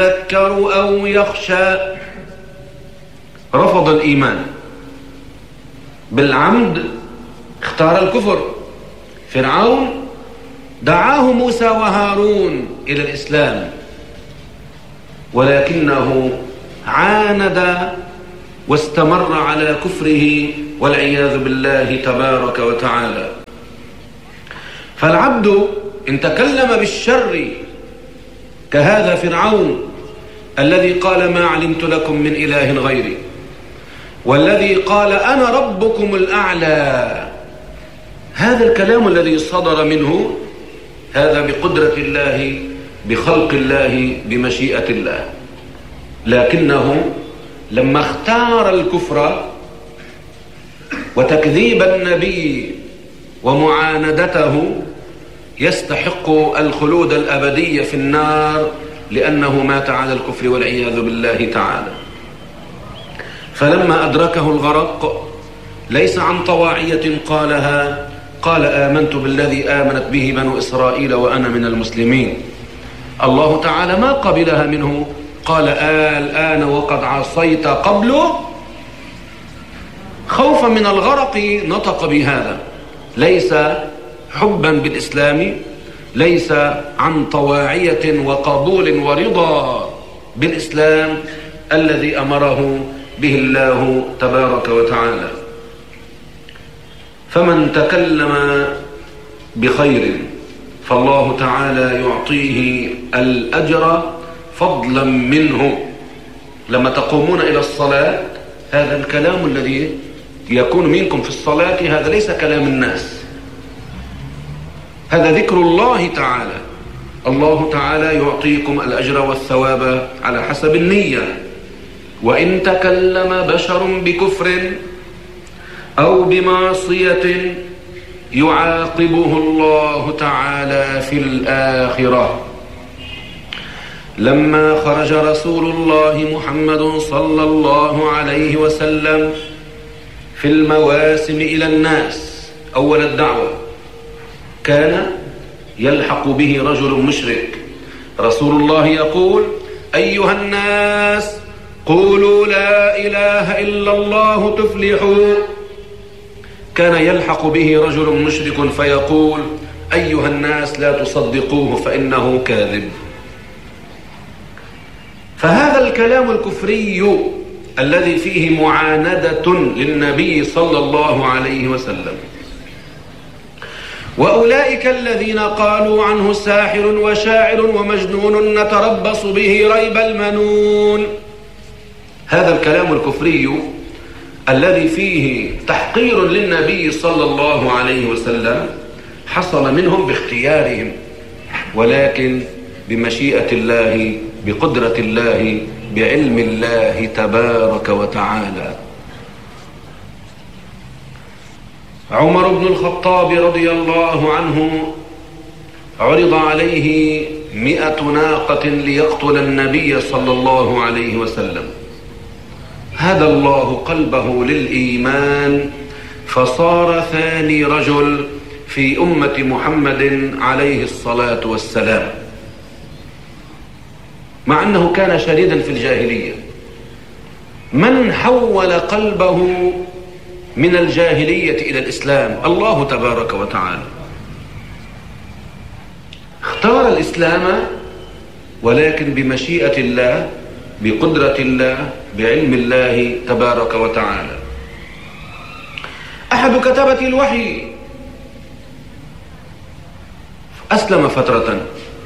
يذكر أو يخشى. رفض الإيمان بالعمد، اختار الكفر. فرعون دعاه موسى وهارون إلى الإسلام، ولكنه عاند واستمر على كفره والعياذ بالله تبارك وتعالى. فالعبد إن تكلم بالشر كهذا فرعون الذي قال ما علمت لكم من إله غيري، والذي قال أنا ربكم الأعلى، هذا الكلام الذي صدر منه هذا بقدرة الله، بخلق الله، بمشيئة الله. لكنه لما اختار الكفر وتكذيب النبي ومعاندته يستحق الخلود الأبدي في النار، لأنه مات على الكفر والعياذ بالله تعالى. فلما أدركه الغرق ليس عن طواعية قالها، قال آمنت بالذي آمنت به بنو إسرائيل وأنا من المسلمين. الله تعالى ما قبلها منه، قال الآن وقد عصيت قبله. خوفا من الغرق نطق بهذا، ليس حبا بالإسلام، ليس عن طواعية وقبول ورضا بالإسلام الذي أمره به الله تبارك وتعالى. فمن تكلم بخير فالله تعالى يعطيه الأجر فضلا منه. لما تقومون إلى الصلاة، هذا الكلام الذي يكون منكم في الصلاة هذا ليس كلام الناس، هذا ذكر الله تعالى. الله تعالى يعطيكم الأجر والثواب على حسب النية. وإن تكلم بشر بكفر أو بمعصية يعاقبه الله تعالى في الآخرة. لما خرج رسول الله محمد صلى الله عليه وسلم في المواسم إلى الناس أول الدعوة، كان يلحق به رجل مشرك. رسول الله يقول أيها الناس قولوا لا إله إلا الله تفلحوا. كان يلحق به رجل مشرك فيقول أيها الناس لا تصدقوه فإنه كاذب. فهذا الكلام الكفري الذي فيه معاندة للنبي صلى الله عليه وسلم. وأولئك الذين قالوا عنه ساحر وشاعر ومجنون نتربص به ريب المنون. هذا الكلام الكفري الذي فيه تحقير للنبي صلى الله عليه وسلم حصل منهم باختيارهم، ولكن بمشيئة الله، بقدرة الله، بعلم الله تبارك وتعالى. عمر بن الخطاب رضي الله عنه عرض عليه 100 ناقة ليقتل النبي صلى الله عليه وسلم. هدى الله قلبه للإيمان فصار ثاني رجل في أمة محمد عليه الصلاة والسلام، مع أنه كان شديدا في الجاهلية. من حول قلبه من الجاهلية إلى الإسلام؟ الله تبارك وتعالى. اختار الإسلام، ولكن بمشيئة الله، بقدرة الله، بعلم الله تبارك وتعالى. أحد كتبة الوحي أسلم فترة،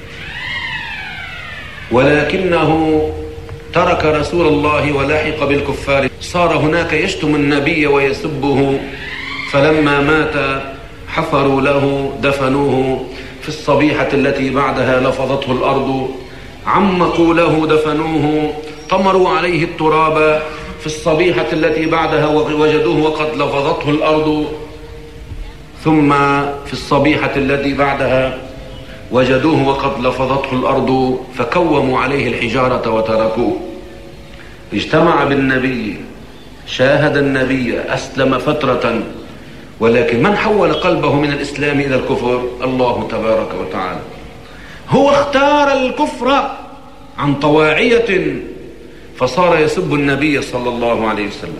ولكنه ترك رسول الله ولحق بالكفار. صار هناك يشتم النبي ويسبه، فلما مات حفروا له دفنوه في الصبيحة التي بعدها لفظته الأرض، عمقوا له دفنوه، طمروا عليه التراب في الصبيحة التي بعدها وجدوه وقد لفظته الأرض، ثم في الصبيحة التي بعدها وجدوه وقد لفظته الأرض فكوموا عليه الحجارة وتركوه. اجتمع بالنبي، شاهد النبي، أسلم فترة، ولكن من حول قلبه من الإسلام إلى الكفر؟ الله تبارك وتعالى. هو اختار الكفر عن طواعية فصار يسب النبي صلى الله عليه وسلم.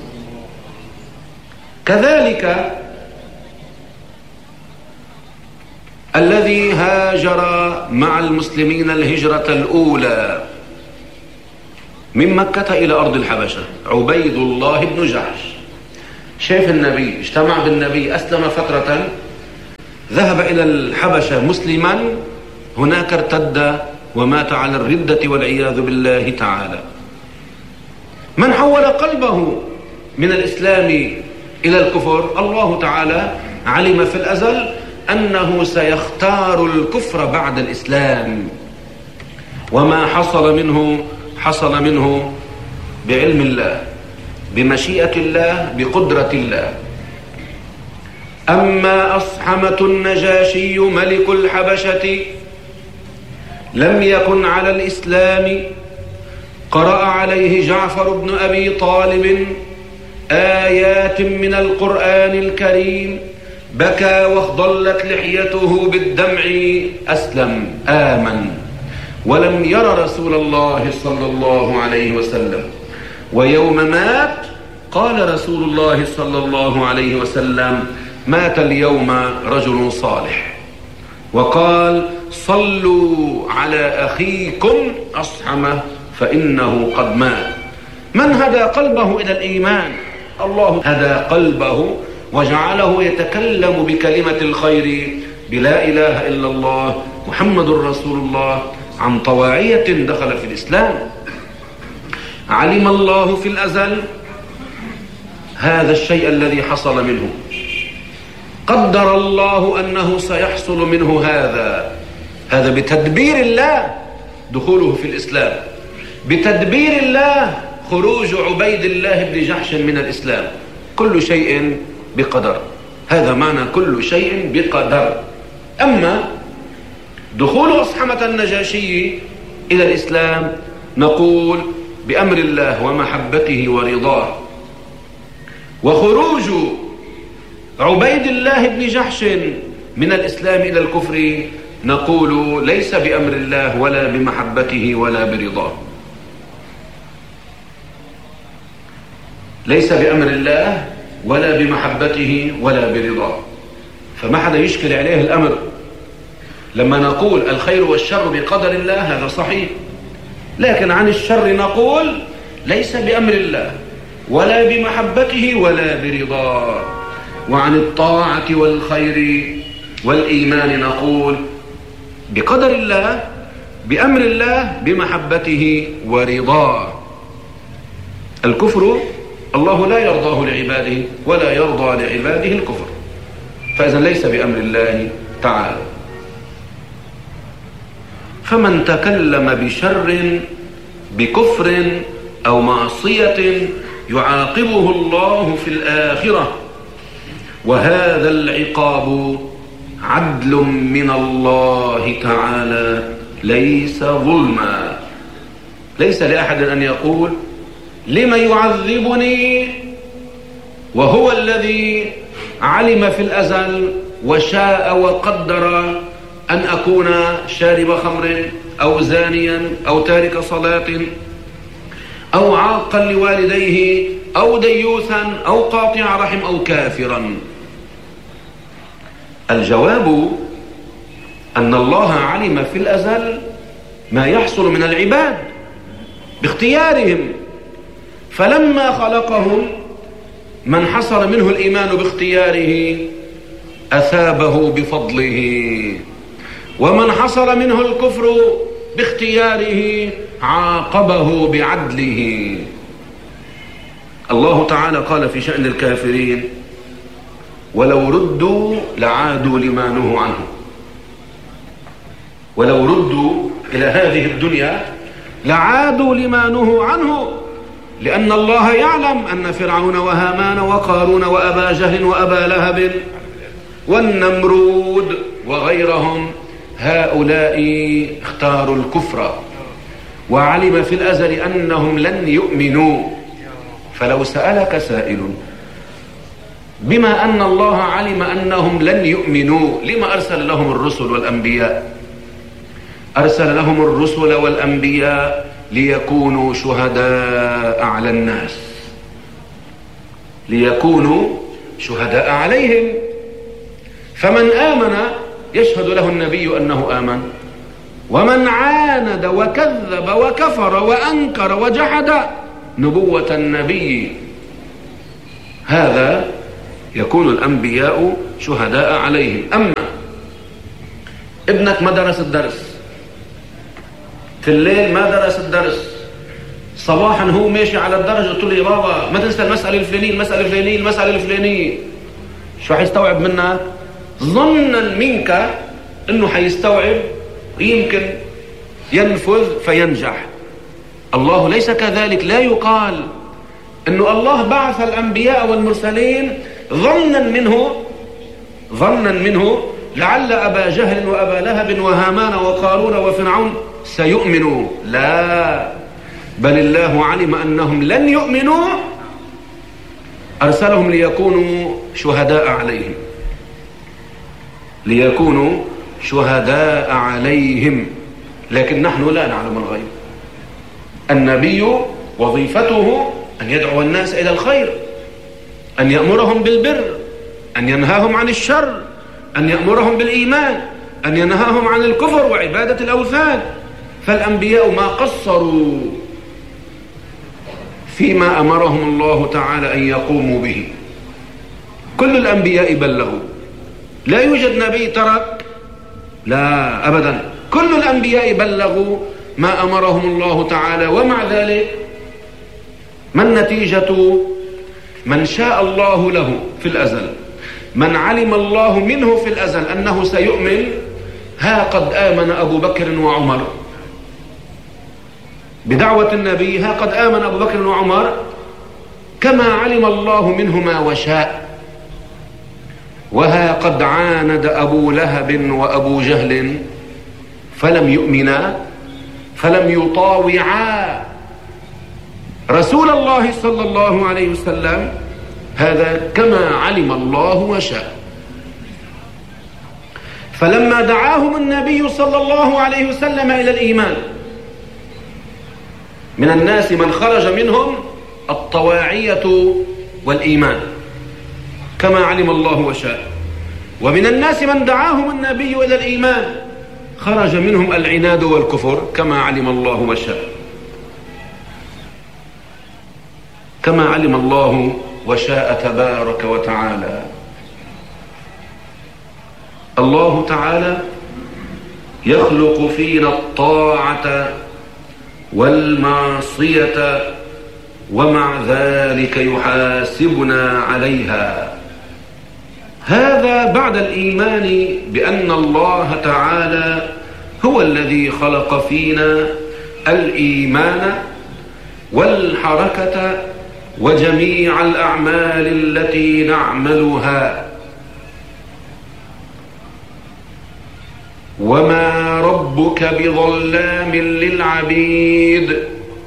كذلك الذي هاجر مع المسلمين الهجرة الأولى من مكة إلى أرض الحبشة، عبيد الله بن جحش، شاف النبي، اجتمع بالنبي، أسلم فترة، ذهب إلى الحبشة مسلما، هناك ارتد ومات على الردة والعياذ بالله تعالى. من حول قلبه من الإسلام إلى الكفر، الله تعالى علم في الأزل أنه سيختار الكفر بعد الإسلام، وما حصل منه بعلم الله، بمشيئة الله، بقدرة الله. أما أصحمة النجاشي ملك الحبشة لم يكن على الإسلام، قرأ عليه جعفر بن أبي طالب آيات من القرآن الكريم، بكى واخضلت لحيته بالدمع، أسلم، آمن، ولم ير رسول الله صلى الله عليه وسلم. ويوم مات قال رسول الله صلى الله عليه وسلم: مات اليوم رجل صالح. وقال: صلوا على أخيكم أصحمه فإنه قد مات. من هدى قلبه إلى الإيمان؟ الله هدى قلبه وجعله يتكلم بكلمة الخير، بلا إله إلا الله محمد رسول الله، عن طواعية دخل في الإسلام. علم الله في الأزل هذا الشيء الذي حصل منه، قدر الله أنه سيحصل منه هذا بتدبير الله دخوله في الإسلام، بتدبير الله خروج عبيد الله بن جحش من الإسلام. كل شيء بقدر، هذا معنى كل شيء بقدر. أما دخول أصحمة النجاشي إلى الإسلام نقول بأمر الله ومحبته ورضاه، وخروج عبيد الله بن جحش من الإسلام إلى الكفر نقول ليس بأمر الله ولا بمحبته ولا برضاه، ليس بأمر الله ولا بمحبته ولا برضاه. فما حدا يشكل عليه الأمر لما نقول الخير والشر بقدر الله، هذا صحيح، لكن عن الشر نقول ليس بأمر الله ولا بمحبته ولا برضاه. وعن الطاعة والخير والإيمان نقول بقدر الله، بأمر الله، بمحبته ورضاه. الكفر الله لا يرضاه لعباده ولا يرضى لعباده الكفر، فإذا ليس بأمر الله تعالى. فمن تكلم بشر، بكفر أو معصية يعاقبه الله في الآخرة، وهذا العقاب عدل من الله تعالى ليس ظلما. ليس لأحد أن يقول لما يعذبني وهو الذي علم في الأزل وشاء وقدر أن أكون شارب خمر أو زانيا أو تارك صلاة أو عاقا لوالديه أو ديوثا أو قاطع رحم أو كافرا. الجواب أن الله علم في الأزل ما يحصل من العباد باختيارهم، فلما خلقهم من حصل منه الإيمان باختياره أثابه بفضله، ومن حصل منه الكفر باختياره عاقبه بعدله. الله تعالى قال في شأن الكافرين: ولو ردوا لعادوا لما نهوا عنه. ولو ردوا إلى هذه الدنيا لعادوا لما نهوا عنه، لأن الله يعلم أن فرعون وهامان وقارون وأبا جهل وأبا لهب والنمرود وغيرهم هؤلاء اختاروا الكفر، وعلم في الأزل أنهم لن يؤمنوا. فلو سألك سائل بما أن الله علم أنهم لن يؤمنوا لما أرسل لهم الرسل والأنبياء؟ أرسل لهم الرسل والأنبياء ليكونوا شهداء على الناس، ليكونوا شهداء عليهم. فمن آمن يشهد له النبي أنه آمن، ومن عاند وكذب وكفر وأنكر وجحد نبوة النبي هذا يكون الأنبياء شهداء عليهم. أما ابنك ما درس الدرس، في الليل ما درس الدرس، صباحا هو ماشي على الدرج قلت له يا بابا ما تنسى المسألة الفلانية المسألة الفلانية المسألة الفلانية، شو حيستوعب منك؟ ظنا منك انه حيستوعب ويمكن ينفذ فينجح. الله ليس كذلك. لا يقال انه الله بعث الانبياء والمرسلين ظنا منه لعل ابا جهل وابا لهب وهامان وقارون وفرعون سيؤمنوا. لا، بل الله علم انهم لن يؤمنوا، ارسلهم ليكونوا شهداء عليهم، ليكونوا شهداء عليهم. لكن نحن لا نعلم الغيب. النبي وظيفته أن يدعو الناس إلى الخير، أن يأمرهم بالبر، أن ينهاهم عن الشر، أن يأمرهم بالإيمان، أن ينهاهم عن الكفر وعبادة الأوثان. فالأنبياء ما قصروا فيما أمرهم الله تعالى أن يقوموا به. كل الأنبياء بلغوا، لا يوجد نبي ترك، لا أبدا، كل الأنبياء بلغوا ما أمرهم الله تعالى. ومع ذلك ما النتيجة؟ من شاء الله له في الأزل، من علم الله منه في الأزل أنه سيؤمن، ها قد آمن أبو بكر وعمر بدعوة النبي، ها قد آمن أبو بكر وعمر كما علم الله منهما وشاء. وها قد عاند أبو لهب وأبو جهل فلم يؤمنا، فلم يطاوعا رسول الله صلى الله عليه وسلم، هذا كما علم الله وشاء. فلما دعاهم النبي صلى الله عليه وسلم إلى الإيمان، من الناس من خرج منهم الطواعية والإيمان كما علم الله وشاء، ومن الناس من دعاهم النبي إلى الإيمان خرج منهم العناد والكفر كما علم الله وشاء، كما علم الله وشاء تبارك وتعالى. الله تعالى يخلق فينا الطاعة والمعصية، ومع ذلك يحاسبنا عليها. هذا بعد الإيمان بأن الله تعالى هو الذي خلق فينا الإيمان والحركة وجميع الأعمال التي نعملها. وما ربك بظلام للعبيد.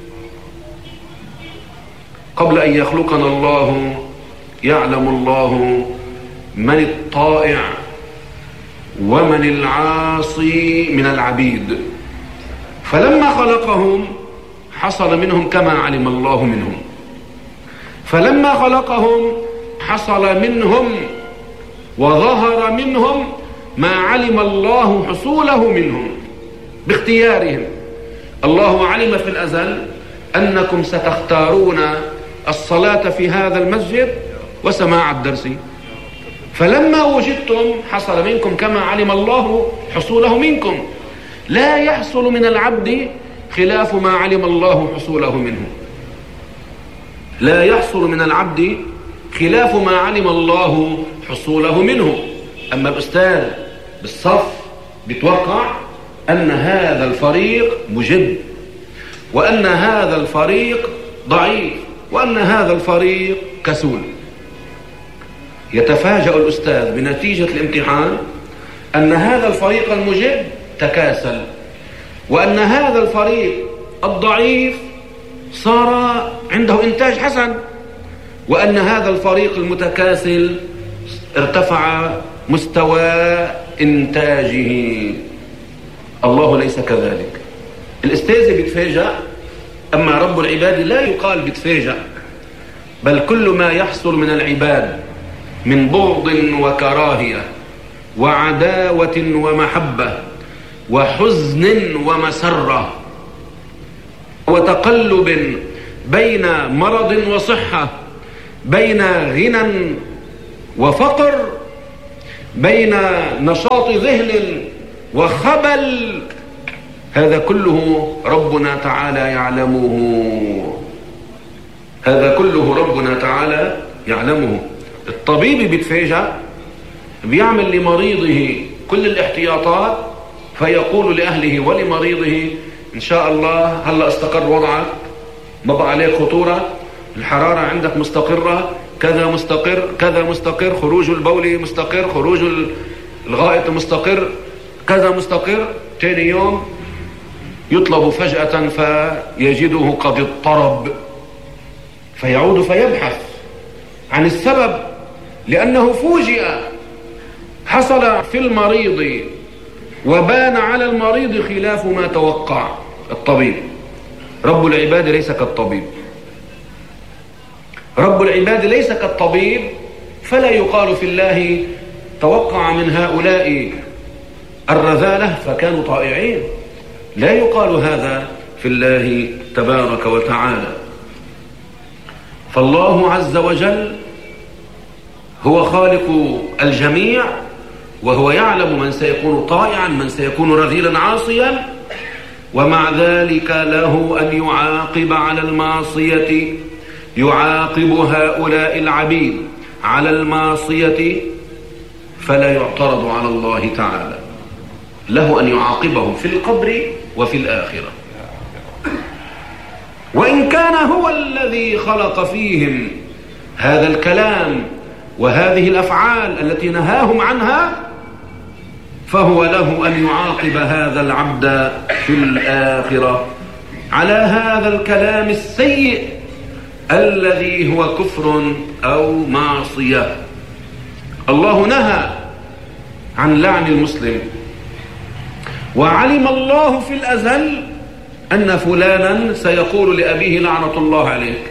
قبل أن يخلقنا الله يعلم الله من الطائع ومن العاصي من العبيد، فلما خلقهم حصل منهم كما علم الله منهم، فلما خلقهم حصل منهم وظهر منهم ما علم الله حصوله منهم باختيارهم. الله علم في الأزل أنكم ستختارون الصلاة في هذا المسجد وسماع الدرس، فلما وجدتم حصل منكم كما علم الله حصوله منكم. لا يحصل من العبد خلاف ما علم الله حصوله منه، لا يحصل من العبد خلاف ما علم الله حصوله منه. أما الأستاذ بالصف بيتوقع أن هذا الفريق مجد، وأن هذا الفريق ضعيف، وأن هذا الفريق كسول. يتفاجأ الأستاذ بنتيجة الامتحان أن هذا الفريق المجد تكاسل، وأن هذا الفريق الضعيف صار عنده إنتاج حسن، وأن هذا الفريق المتكاسل ارتفع مستوى إنتاجه. الله ليس كذلك. الاستاذ بيتفاجأ، أما رب العباد لا يقال بيتفاجأ، بل كل ما يحصل من العباد من بغض وكراهية وعداوة ومحبة وحزن ومسرة وتقلب بين مرض وصحة، بين غنى وفقر، بين نشاط ذهن وخبل، هذا كله ربنا تعالى يعلمه. هذا كله ربنا تعالى يعلمه. الطبيب بيتفاجأ، بيعمل لمريضه كل الاحتياطات، فيقول لأهله ولمريضه إن شاء الله هلأ استقر وضعك، ما بقى عليك خطورة، الحرارة عندك مستقرة، كذا مستقر، كذا مستقر، خروج البول مستقر، خروج الغائط مستقر، كذا مستقر. تاني يوم يطلب فجأة فيجده قد اضطرب، فيعود فيبحث عن السبب، لأنه فوجئ، حصل في المريض وبان على المريض خلاف ما توقع الطبيب. رب العباد ليس كالطبيب. رب العباد ليس كالطبيب، فلا يقال في الله توقع من هؤلاء الرذالة فكانوا طائعين، لا يقال هذا في الله تبارك وتعالى. فالله عز وجل هو خالق الجميع، وهو يعلم من سيكون طائعا، من سيكون رذيلا عاصيا، ومع ذلك له أن يعاقب على المعصية، يعاقب هؤلاء العبيد على المعصية، فلا يعترض على الله تعالى، له أن يعاقبهم في القبر وفي الآخرة. وإن كان هو الذي خلق فيهم هذا الكلام وهذه الأفعال التي نهاهم عنها، فهو له أن يعاقب هذا العبد في الآخرة على هذا الكلام السيء الذي هو كفر أو معصية. الله نهى عن لعن المسلم، وعلم الله في الأزل أن فلانا سيقول لأبيه لعنة الله عليك.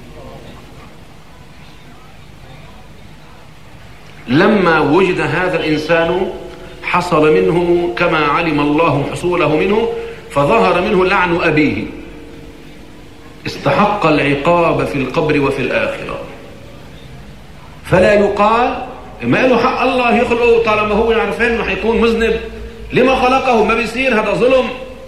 لما وجد هذا الإنسان حصل منه كما علم الله حصوله منه، فظهر منه لعن أبيه، استحق العقاب في القبر وفي الآخرة. فلا يقال ما له حق الله يخلقه طالما هو يعرف انه حيكون مذنب، لما خلقه؟ ما بيصير، هذا ظلم.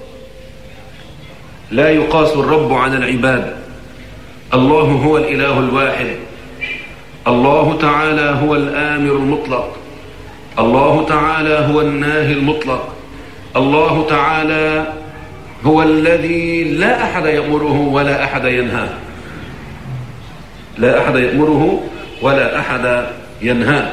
لا يقاس الرب على العباد. الله هو الإله الواحد، الله تعالى هو الآمر المطلق، الله تعالى هو الناهي المطلق، الله تعالى هو الذي لا أحد يأمره ولا أحد ينهاه، لا أحد يأمره ولا أحد ينهاه.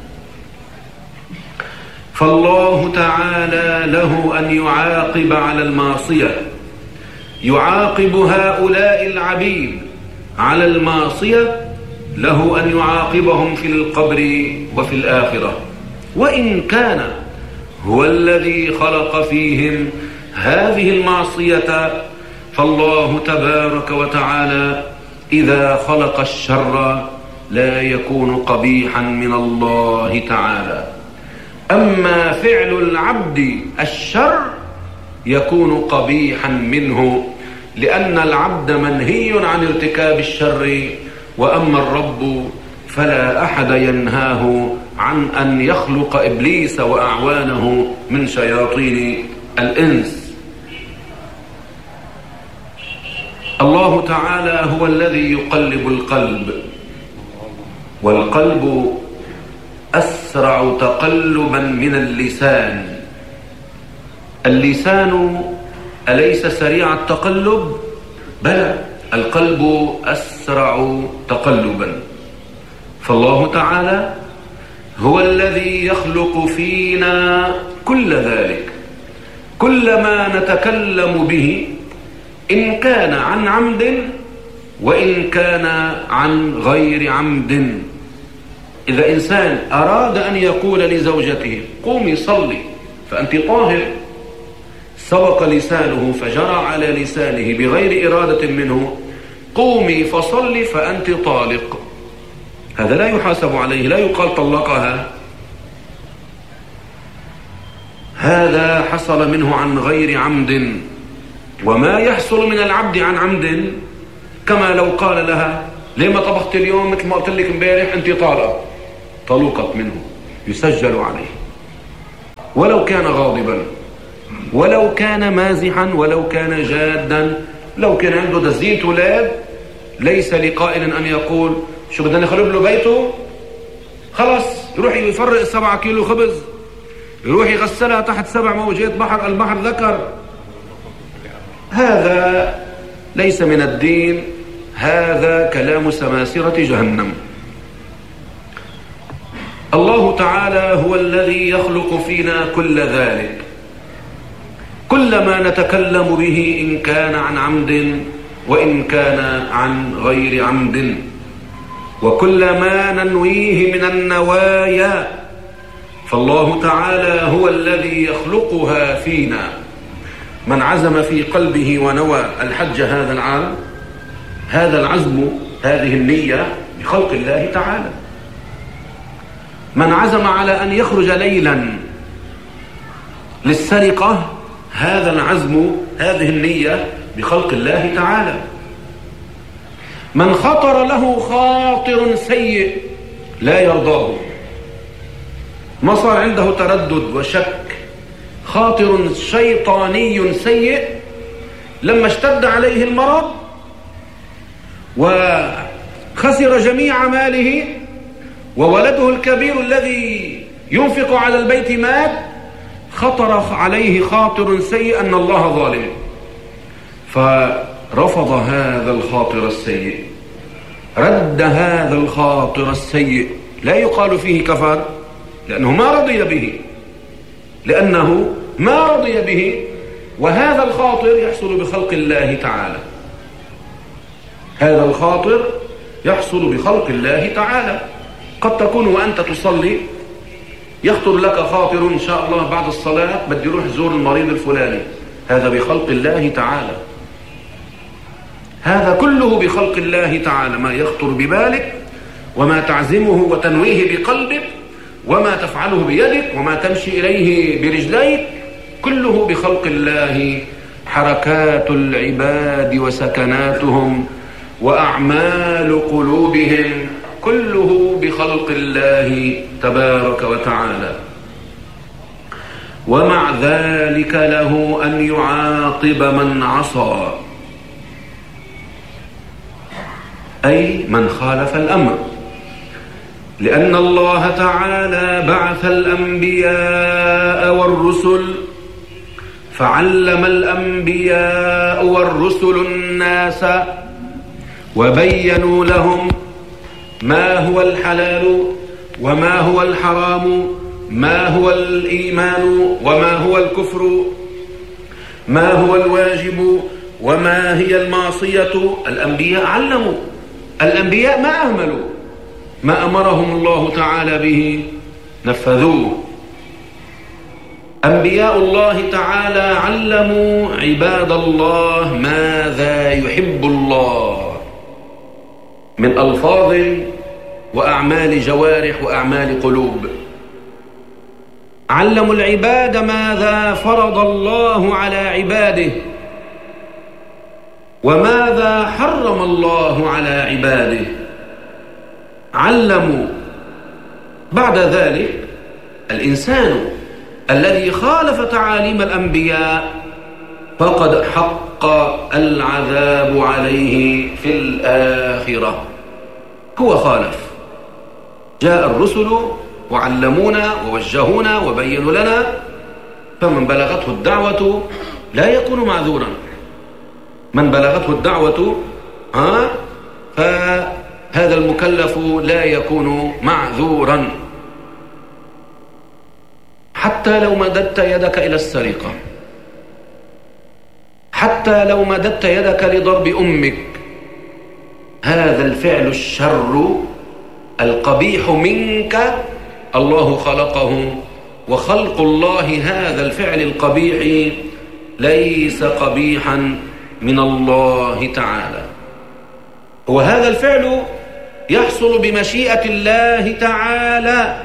فالله تعالى له أن يعاقب على المعصية، يعاقب هؤلاء العبيد على المعصية، له أن يعاقبهم في القبر وفي الآخرة. وإن كان هو الذي خلق فيهم هذه المعصية، فالله تبارك وتعالى إذا خلق الشر لا يكون قبيحا من الله تعالى. أما فعل العبد الشر يكون قبيحا منه، لأن العبد منهي عن ارتكاب الشر، وأما الرب فلا أحد ينهاه عن أن يخلق إبليس وأعوانه من شياطين الإنس. الله تعالى هو الذي يقلب القلب، والقلب أسرع تقلبا من اللسان. اللسان أليس سريع التقلب؟ بلى، القلب أسرع تقلبا. فالله تعالى هو الذي يخلق فينا كل ذلك، كل ما نتكلم به، إن كان عن عمد وإن كان عن غير عمد. إذا إنسان أراد أن يقول لزوجته قومي صلي فأنت طاهر، سبق لسانه فجرى على لسانه بغير إرادة منه: قومي فصلي فأنت طالق، هذا لا يحاسب عليه، لا يقال طلقها، هذا حصل منه عن غير عمد. وما يحصل من العبد عن عمد كما لو قال لها: ليه ما طبخت اليوم مثل ما قلت لك امبارح، انت طالقة، طلقت منه، يسجل عليه، ولو كان غاضبا، ولو كان مازحا، ولو كان جادا، لو كان عنده دزينة أولاد، ليس لقائل أن يقول: شو بدنا نخرب له بيته؟ خلص يروح يفرق 7 كيلو خبز، يروح يغسلها تحت 7 موجات بحر، البحر ذكر. هذا ليس من الدين، هذا كلام سماسرة جهنم. الله تعالى هو الذي يخلق فينا كل ذلك، كل ما نتكلم به إن كان عن عمد وإن كان عن غير عمد، وكل ما ننويه من النوايا، فالله تعالى هو الذي يخلقها فينا. من عزم في قلبه ونوى الحج هذا العام، هذا العزم، هذه النية بخلق الله تعالى. من عزم على أن يخرج ليلا للسرقة، هذا العزم، هذه النية بخلق الله تعالى. من خطر له خاطر سيء لا يرضاه، ما صار عنده تردد وشك، خاطر شيطاني سيء، لما اشتد عليه المرض وخسر جميع ماله وولده الكبير الذي ينفق على البيت مات، خطر عليه خاطر سيء أن الله ظالم، فرفض هذا الخاطر السيء، رد هذا الخاطر السيء. لا يقال فيه كفر، لأنه ما رضي به، لأنه ما رضي به. وهذا الخاطر يحصل بخلق الله تعالى، هذا الخاطر يحصل بخلق الله تعالى. قد تكون وأنت تصلي يخطر لك خاطر إن شاء الله بعد الصلاة بدي روح زور المريض الفلاني، هذا بخلق الله تعالى، هذا كله بخلق الله تعالى. ما يخطر ببالك وما تعزمه وتنويه بقلبك وما تفعله بيدك وما تمشي إليه برجليك، كله بخلق الله. حركات العباد وسكناتهم وأعمال قلوبهم كله بخلق الله تبارك وتعالى. ومع ذلك له أن يعاقب من عصى، أي من خالف الأمر، لأن الله تعالى بعث الأنبياء والرسل، فعلم الأنبياء والرسل الناس وبينوا لهم ما هو الحلال وما هو الحرام، ما هو الإيمان وما هو الكفر، ما هو الواجب وما هي المعصية. الأنبياء علموا، الأنبياء ما أهملوا، ما أمرهم الله تعالى به نفذوه. أنبياء الله تعالى علموا عباد الله ماذا يحب الله من ألفاظ وأعمال جوارح وأعمال قلوب. علموا العباد ماذا فرض الله على عباده وماذا حرم الله على عباده، علموا. بعد ذلك الإنسان الذي خالف تعاليم الأنبياء فقد حق العذاب عليه في الآخرة، هو خالف. جاء الرسل وعلمونا ووجهونا وبينوا لنا، فمن بلغته الدعوة لا يكون معذورا، من بلغته الدعوة فهذا المكلف لا يكون معذورا. حتى لو مددت يدك إلى السرقة، حتى لو مددت يدك لضرب أمك، هذا الفعل الشر القبيح منك الله خلقه، وخلق الله هذا الفعل القبيح ليس قبيحا من الله تعالى. وهذا الفعل يحصل بمشيئة الله تعالى.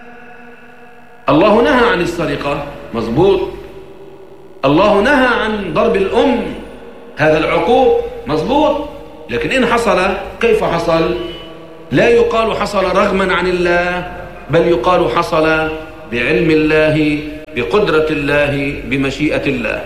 الله نهى عن السرقة، مظبوط. الله نهى عن ضرب الأم، هذا العقوق، مظبوط. لكن إن حصل، كيف حصل؟ لا يقال حصل رغما عن الله، بل يقال حصل بعلم الله، بقدرة الله، بمشيئة الله.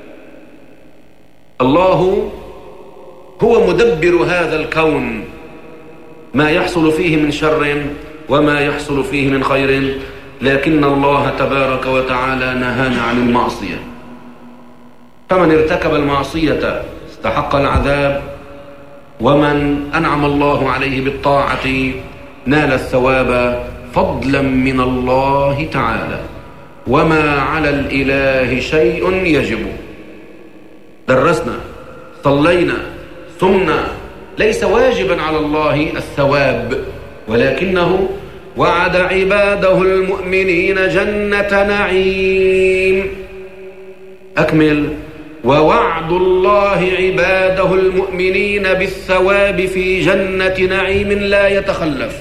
الله هو مدبر هذا الكون، ما يحصل فيه من شر وما يحصل فيه من خير، لكن الله تبارك وتعالى نهانا عن المعصية. فمن ارتكب المعصية استحق العذاب، ومن أنعم الله عليه بالطاعة نال الثواب فضلا من الله تعالى. وما على الإله شيء يجب. درسنا، صلينا، صمنا، ليس واجبا على الله الثواب، ولكنه وعد عباده المؤمنين جنة نعيم. أكمل. ووعد الله عباده المؤمنين بالثواب في جنة نعيم لا يتخلف.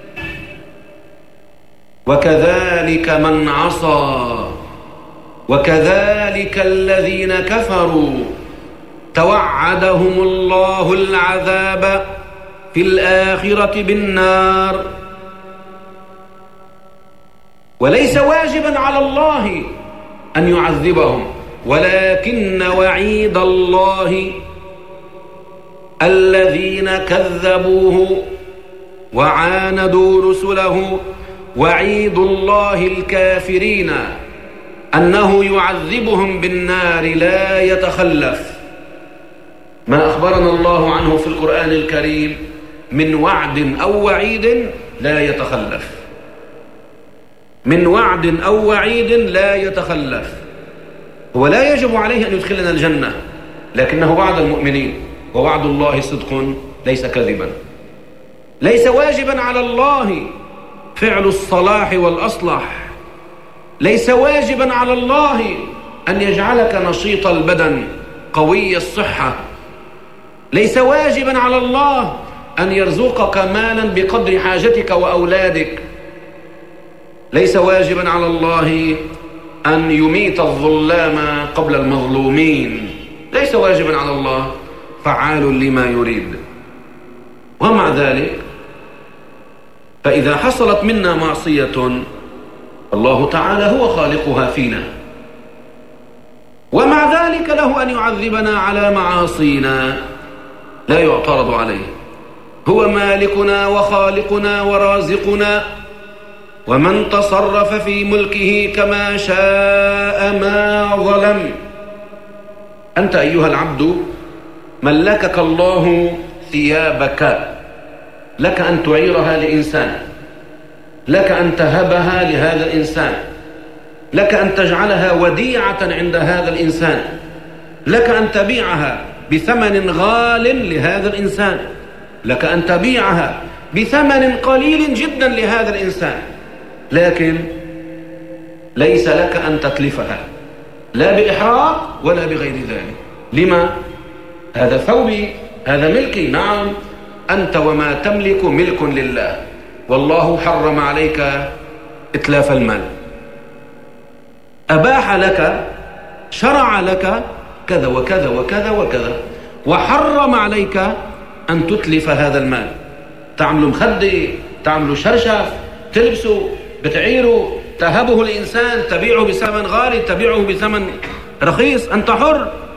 وكذلك من عصى، وكذلك الذين كفروا توعدهم الله العذاب في الآخرة بالنار. وليس واجبا على الله أن يعذبهم، ولكن وعيد الله الذين كذبوه وعاندوا رسله، وعيد الله الكافرين أنه يعذبهم بالنار لا يتخلف. ما أخبرنا الله عنه في القرآن الكريم من وعد أو وعيد لا يتخلف، من وعد أو وعيد لا يتخلف. هو لا يجب عليه أن يدخلنا الجنة، لكنه وعد المؤمنين، ووعد الله صدق ليس كذبا. ليس واجبا على الله فعل الصلاح والأصلح، ليس واجبا على الله أن يجعلك نشيط البدن قوي الصحة، ليس واجبا على الله أن يرزقك مالا بقدر حاجتك وأولادك، ليس واجبا على الله أن يميت الظلام قبل المظلومين، ليس واجبا على الله، فعال لما يريد. ومع ذلك فإذا حصلت منا معصية الله تعالى هو خالقها فينا، ومع ذلك له أن يعذبنا على معاصينا، لا يعترض عليه. هو مالكنا وخالقنا ورازقنا، ومن تصرف في ملكه كما شاء ما ظلم. أنت أيها العبد ملكك الله ثيابك، لك أن تعيرها لإنسان، لك أن تهبها لهذا الإنسان، لك أن تجعلها وديعة عند هذا الإنسان، لك أن تبيعها بثمن غال لهذا الإنسان، لك أن تبيعها بثمن قليل جدا لهذا الإنسان، لكن ليس لك أن تتلفها لا بإحراق ولا بغير ذلك. لما؟ هذا ثوبي، هذا ملكي. نعم، أنت وما تملك ملك لله، والله حرم عليك إتلاف المال، أباح لك، شرع لك كذا وكذا وكذا وكذا، وحرم عليك أن تتلف هذا المال. تعمل مخدي، تعمل شرشف، تلبسه، بتعيره، تهبه الإنسان، تبيعه بثمن غالي، تبيعه بثمن رخيص، أنت حر.